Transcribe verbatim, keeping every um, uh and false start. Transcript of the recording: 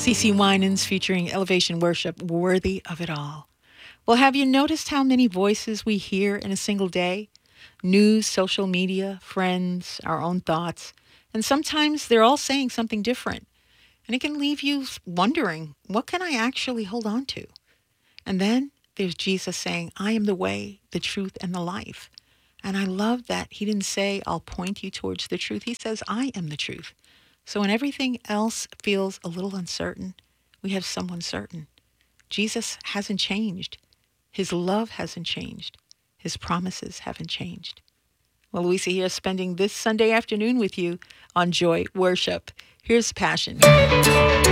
CeCe Winans featuring Elevation Worship, Worthy of It All. Well, have you noticed how many voices we hear in a single day? News, social media, friends, our own thoughts. And sometimes they're all saying something different. And it can leave you wondering, what can I actually hold on to? And then there's Jesus saying, I am the way, the truth, and the life. And I love that he didn't say, I'll point you towards the truth. He says, I am the truth. So when everything else feels a little uncertain, we have someone certain. Jesus hasn't changed. His love hasn't changed. His promises haven't changed. Well, Louisa here, spending this Sunday afternoon with you on Joy Worship. Here's Passion.